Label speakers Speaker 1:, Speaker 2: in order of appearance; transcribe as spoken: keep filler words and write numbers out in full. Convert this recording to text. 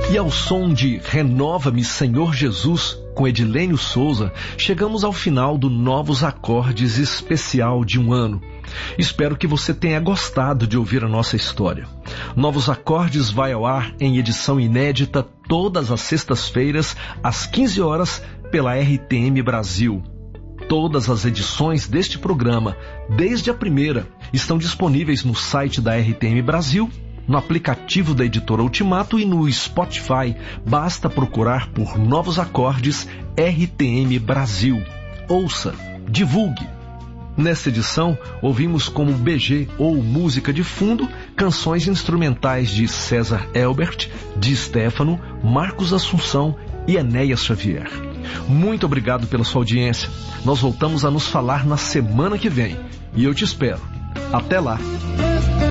Speaker 1: E ao som de Renova-me, Senhor Jesus, com Edilênio Souza, chegamos ao final do Novos Acordes especial de um ano. Espero que você tenha gostado de ouvir a nossa história. Novos Acordes vai ao ar em edição inédita todas as sextas-feiras, às quinze horas, pela R T M Brasil. Todas as edições deste programa, desde a primeira, estão disponíveis no site da R T M Brasil, no aplicativo da Editora Ultimato e no Spotify. Basta procurar por Novos Acordes R T M Brasil. Ouça, divulgue. Nesta edição, ouvimos como B G ou música de fundo, canções instrumentais de César Elbert, Di Stefano, Marcos Assunção e Enéas Xavier. Muito obrigado pela sua audiência. Nós voltamos a nos falar na semana que vem. E eu te espero. Até lá!